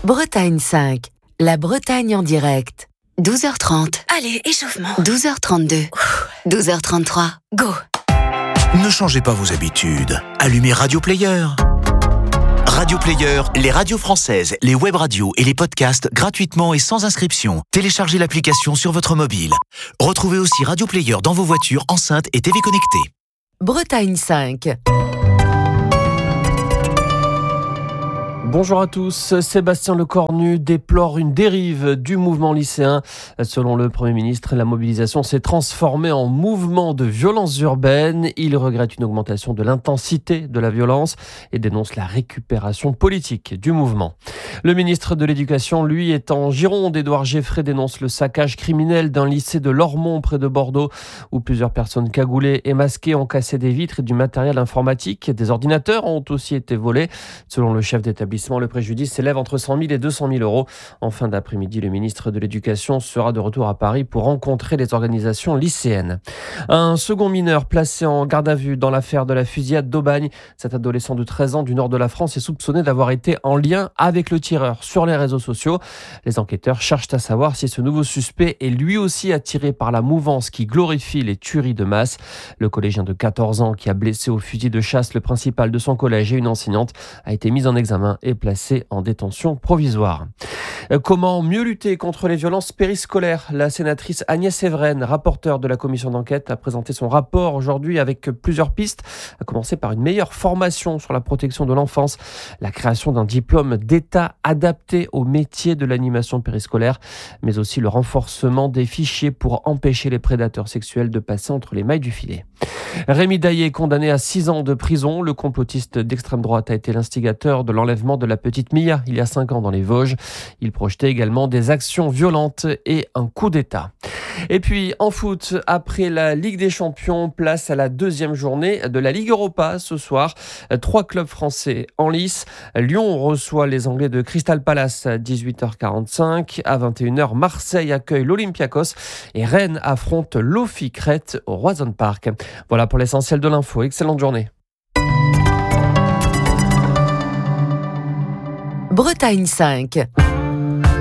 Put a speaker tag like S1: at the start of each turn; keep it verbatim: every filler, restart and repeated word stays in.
S1: Bretagne cinq, la Bretagne en direct.
S2: douze heures trente.
S3: Allez, échauffement.
S2: douze heures trente-deux. douze heures trente-trois.
S3: Go.
S4: Ne changez pas vos habitudes. Allumez Radio Player. Radio Player, les radios françaises, les web radios et les podcasts gratuitement et sans inscription. Téléchargez l'application sur votre mobile. Retrouvez aussi Radio Player dans vos voitures, enceintes et T V connectées.
S1: Bretagne cinq.
S5: Bonjour à tous. Sébastien Lecornu déplore une dérive du mouvement lycéen. Selon le Premier ministre, la mobilisation s'est transformée en mouvement de violence urbaine. Il regrette une augmentation de l'intensité de la violence et dénonce la récupération politique du mouvement. Le ministre de l'Éducation, lui, est en Gironde. Édouard Geffray dénonce le saccage criminel d'un lycée de Lormont près de Bordeaux où plusieurs personnes cagoulées et masquées ont cassé des vitres et du matériel informatique. Des ordinateurs ont aussi été volés. Selon le chef d'établissement, le préjudice s'élève entre cent mille et deux cent mille euros. En fin d'après-midi, le ministre de l'Éducation sera de retour à Paris pour rencontrer les organisations lycéennes. Un second mineur placé en garde à vue dans l'affaire de la fusillade d'Aubagne. Cet adolescent de treize ans du nord de la France est soupçonné d'avoir été en lien avec le tireur sur les réseaux sociaux. Les enquêteurs cherchent à savoir si ce nouveau suspect est lui aussi attiré par la mouvance qui glorifie les tueries de masse. Le collégien de quatorze ans qui a blessé au fusil de chasse le principal de son collège et une enseignante a été mis en examen et placé en détention provisoire. Comment mieux lutter contre les violences périscolaires ? La sénatrice Agnès Evren, rapporteure de la commission d'enquête, a présenté son rapport aujourd'hui avec plusieurs pistes, à commencer par une meilleure formation sur la protection de l'enfance, la création d'un diplôme d'État adapté au métier de l'animation périscolaire, mais aussi le renforcement des fichiers pour empêcher les prédateurs sexuels de passer entre les mailles du filet. Rémi Daillé, condamné à six ans de prison, le complotiste d'extrême droite a été l'instigateur de l'enlèvement de la petite Mia il y a cinq ans dans les Vosges. Il projetait également des actions violentes et un coup d'État. Et puis en foot, après la Ligue des Champions, place à la deuxième journée de la Ligue Europa ce soir. Trois clubs français en lice. Lyon reçoit les Anglais de Crystal Palace à dix-huit heures quarante-cinq. À vingt et une heures, Marseille accueille l'Olympiakos et Rennes affronte l'O F I Crète au Roazhon Park. Voilà pour l'essentiel de l'info. Excellente journée.
S1: Bretagne cinq.